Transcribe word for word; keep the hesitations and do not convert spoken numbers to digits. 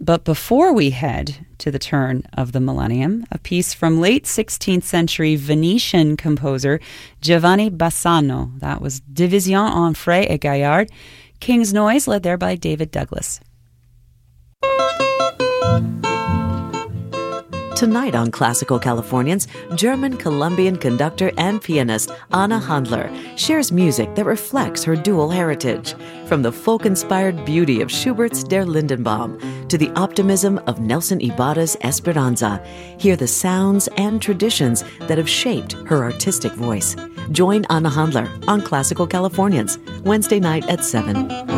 but before we head to the turn of the millennium, a piece from late sixteenth century Venetian composer Giovanni Bassano. That was Division en Frais et Gaillard. King's Noise, led there by David Douglas. Tonight on Classical Californians, German-Colombian conductor and pianist Anna Handler shares music that reflects her dual heritage. From the folk-inspired beauty of Schubert's Der Lindenbaum to the optimism of Nelson Ibarra's Esperanza, hear the sounds and traditions that have shaped her artistic voice. Join Anna Handler on Classical Californians, Wednesday night at seven.